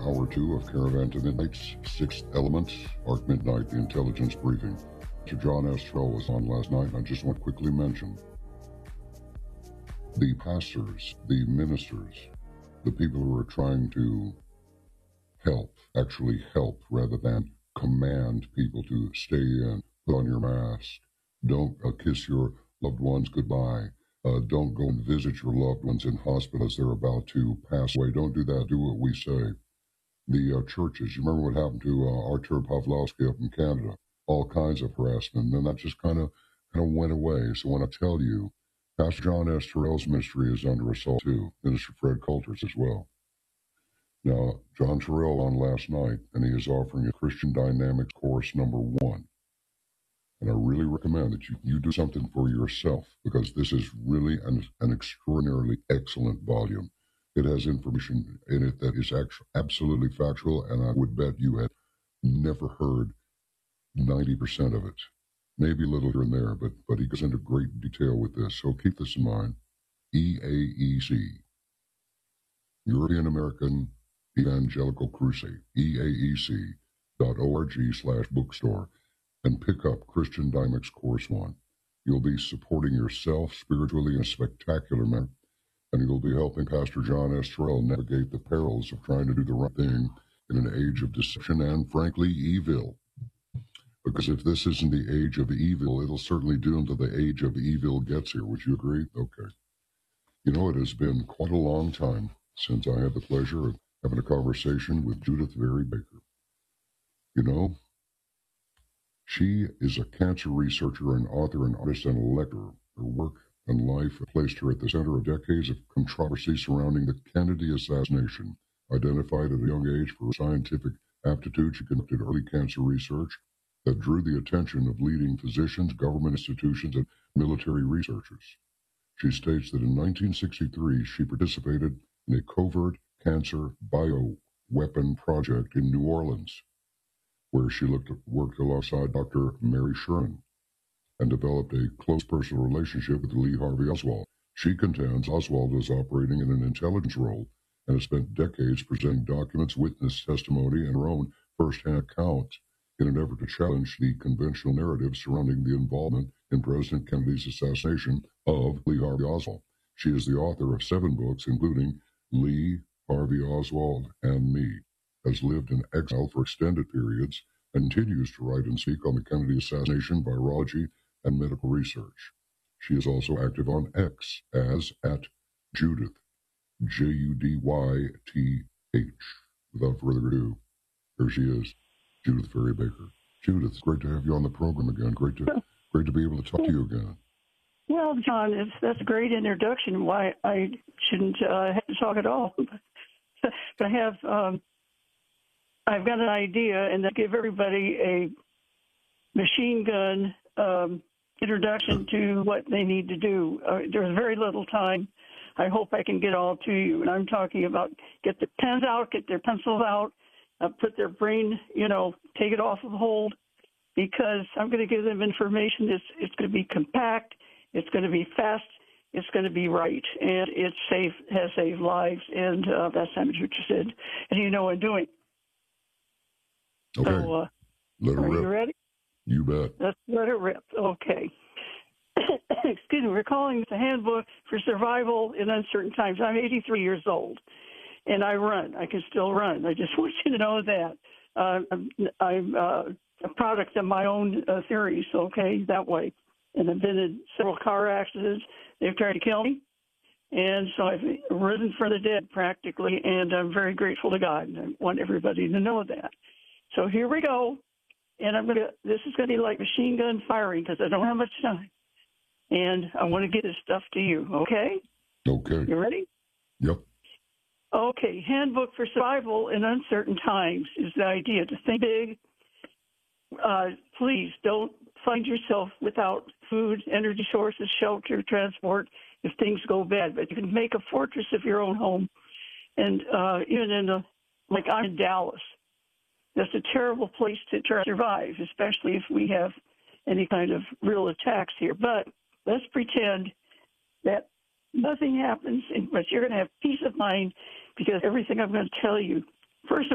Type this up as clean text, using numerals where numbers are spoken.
Hour 2 of Caravan to Midnight's Sixth Element, Arc Midnight, the intelligence briefing. Mr. John S. Terrell was on last night, and I just want to quickly mention the pastors, the ministers, the people who are trying to actually help rather than command people to stay in, put on your mask, don't kiss your loved ones goodbye, don't go and visit your loved ones in hospital as they're about to pass away. Don't do that. Do what we say. The churches, you remember what happened to Artur Pawlowski up in Canada? All kinds of harassment, and then that just kind of went away. So when I tell you, Pastor John S. Terrell's ministry is under assault too. Minister Fred Coulter's as well. Now, John Terrell on last night, and he is offering a Christian Dynamics course number 1. And I really recommend that you do something for yourself, because this is really an extraordinarily excellent volume. It has information in it that is absolutely factual, and I would bet you had never heard 90% of it. Maybe a little here and there, but he goes into great detail with this. So keep this in mind. EAEC, European American Evangelical Crusade, eaec.org/bookstore, and pick up Christian Dynamics Course 1. You'll be supporting yourself spiritually in a spectacular manner, and you'll be helping Pastor John S. Terrell navigate the perils of trying to do the right thing in an age of deception and, frankly, evil. Because if this isn't the age of evil, it'll certainly do until the age of evil gets here. Would you agree? Okay. You know, it has been quite a long time since I had the pleasure of having a conversation with Judith Vary Baker. You know, she is a cancer researcher, an author, an artist, and a lecturer. Her work and life placed her at the center of decades of controversy surrounding the Kennedy assassination. Identified at a young age for scientific aptitude, she conducted early cancer research that drew the attention of leading physicians, government institutions, and military researchers. She states that in 1963, she participated in a covert cancer bioweapon project in New Orleans, where she worked alongside Dr. Mary Sherman and developed a close personal relationship with Lee Harvey Oswald. She contends Oswald was operating in an intelligence role and has spent decades presenting documents, witness testimony, and her own first-hand accounts in an effort to challenge the conventional narrative surrounding the involvement in President Kennedy's assassination of Lee Harvey Oswald. She is the author of 7 books, including Lee Harvey Oswald and Me, has lived in exile for extended periods, and continues to write and speak on the Kennedy assassination, virology, and medical research. She is also active on X as @Judith, JudYth. Without further ado, here she is, Judith Vary Baker. Judith, it's great to have you on the program again. Great to be able to talk to you again. Well, John, that's a great introduction. Why I shouldn't have to talk at all. But I've got an idea, and I give everybody a machine gun introduction to what they need to do. There's very little time. I hope I can get all to you. And I'm talking about get the pens out, get their pencils out, put their brain, take it off of hold, because I'm going to give them information. It's going to be compact. It's going to be fast. It's going to be right. And it's safe, has saved lives. And that's what I'm interested in. And you know what I'm doing. Okay. So, let it rip. Are you ready? You bet. Let's let it rip. Okay. Excuse me. We're calling it the Handbook for Survival in Uncertain Times. I'm 83 years old, and I run. I can still run. I just want you to know that. I'm a product of my own theories, okay, that way. And I've been in several car accidents. They've tried to kill me. And so I've risen from the dead practically, and I'm very grateful to God. And I want everybody to know that. So here we go. And this is going to be like machine gun firing because I don't have much time. And I want to get this stuff to you, okay? Okay. You ready? Yep. Okay. Handbook for Survival in Uncertain Times is the idea, to think big. Please don't find yourself without food, energy sources, shelter, transport if things go bad. But you can make a fortress of your own home. And even like I'm in Dallas. That's a terrible place to try to survive, especially if we have any kind of real attacks here. But let's pretend that nothing happens, but you're going to have peace of mind because everything I'm going to tell you, first